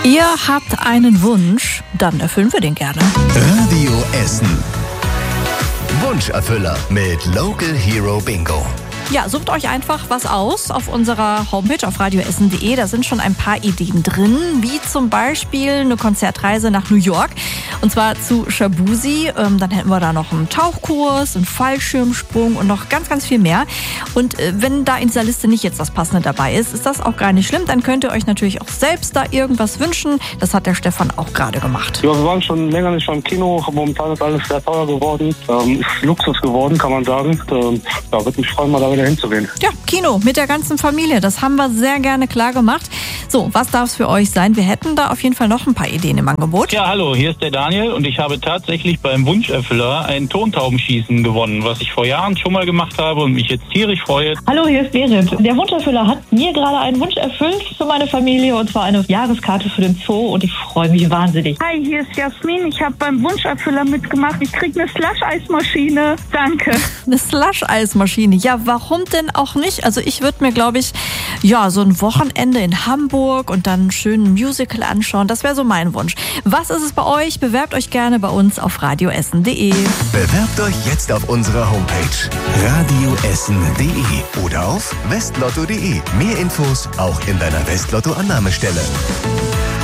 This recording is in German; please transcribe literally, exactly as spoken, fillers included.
Ihr habt einen Wunsch, dann erfüllen wir den gerne. Radio Essen. Wunscherfüller mit Local Hero Bingo. Ja, sucht euch einfach was aus auf unserer Homepage auf radioessen punkt de. Da sind schon ein paar Ideen drin, wie zum Beispiel eine Konzertreise nach New York. Und zwar zu Shabuzi. Ähm, dann hätten wir da noch einen Tauchkurs, einen Fallschirmsprung und noch ganz, ganz viel mehr. Und äh, wenn da in dieser Liste nicht jetzt das Passende dabei ist, ist das auch gar nicht schlimm. Dann könnt ihr euch natürlich auch selbst da irgendwas wünschen. Das hat der Stefan auch gerade gemacht. Ja, wir waren schon länger nicht beim Kino. Momentan ist alles sehr teuer geworden. Ähm, ist Luxus geworden, kann man sagen. Ähm, ja, würde mich freuen, mal da wieder hinzugehen. Ja, Kino mit der ganzen Familie. Das haben wir sehr gerne klar gemacht. So, was darf es für euch sein? Wir hätten da auf jeden Fall noch ein paar Ideen im Angebot. Ja, hallo, hier ist der Daniel und ich habe tatsächlich beim Wunscherfüller ein Tontaubenschießen gewonnen, was ich vor Jahren schon mal gemacht habe und mich jetzt tierisch freue. Hallo, hier ist Berit. Der Wunscherfüller hat mir gerade einen Wunsch erfüllt für meine Familie und zwar eine Jahreskarte für den Zoo und ich freue mich wahnsinnig. Hi, hier ist Jasmin. Ich habe beim Wunscherfüller mitgemacht. Ich kriege eine Slush-Eismaschine. Danke. Eine Slush-Eismaschine. Ja, warum denn auch nicht? Also ich würde mir, glaube ich, ja, so ein Wochenende in Hamburg und dann einen schönen Musical anschauen. Das wäre so mein Wunsch. Was ist es bei euch? Bewerbt euch gerne bei uns auf radioessen punkt de. Bewerbt euch jetzt auf unserer Homepage radioessen punkt de oder auf westlotto punkt de. Mehr Infos auch in deiner Westlotto-Annahmestelle.